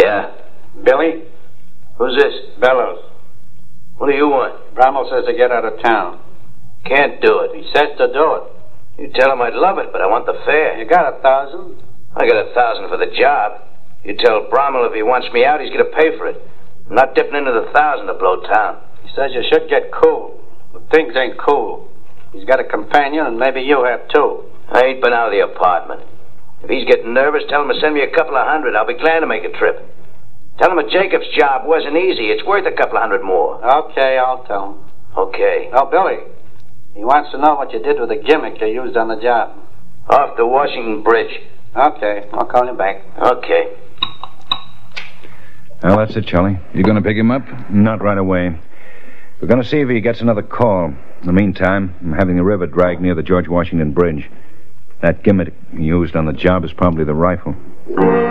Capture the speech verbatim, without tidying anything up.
Yeah. Billy? Who's this? Bellows. What do you want? Bramwell says to get out of town. Can't do it. He says to do it. You tell him I'd love it, but I want the fare. You got a thousand? I got a thousand for the job. You tell Bramwell if he wants me out, he's going to pay for it. I'm not dipping into the thousand to blow town. He says you should get cool. But things ain't cool. He's got a companion, and maybe you have too. I ain't been out of the apartment. If he's getting nervous, tell him to send me a couple of hundred. I'll be glad to make a trip. Tell him a Jacobs job wasn't easy. It's worth a couple of hundred more. Okay, I'll tell him. Okay. Oh, Billy, he wants to know what you did with the gimmick you used on the job. Off the Washington Bridge. Okay, I'll call you back. Okay. Well, that's it, Charlie. You going to pick him up? Not right away. We're going to see if he gets another call. In the meantime, I'm having the river dragged near the George Washington Bridge. That gimmick used on the job is probably the rifle.